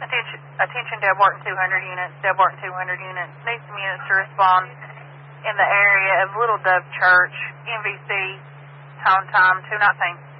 Attention Deb Wharton 200 units. Deb Wharton 200 units. Need some units to respond in the area of Little Dove Church, NVC, tone time 219.